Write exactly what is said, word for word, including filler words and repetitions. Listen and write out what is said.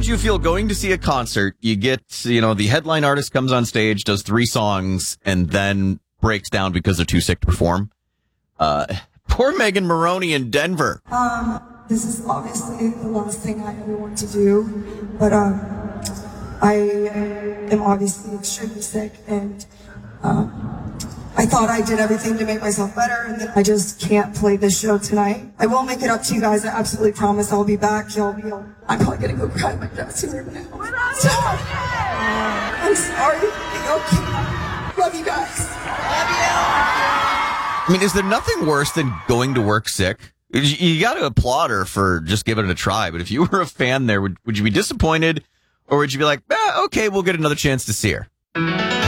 you feel going to see a concert? You get, you know, the headline artist comes on stage, does three songs, and then breaks down because they're too sick to perform. Uh, poor Megan Moroney in Denver. Um, this is obviously the last thing I ever want to do, but um, I am obviously extremely sick, and um, I thought I did everything to make myself better, and then I just can't play this show tonight. I will make it up to you guys. I absolutely promise I'll be back. Y'all be. I'm probably gonna go cry in my dressing room now. So, uh, I'm sorry. Okay. Love you guys. Love I mean, is there nothing worse than going to work sick? You, you got to applaud her for just giving it a try. But if you were a fan there, would, would you be disappointed, or would you be like, eh, okay, we'll get another chance to see her?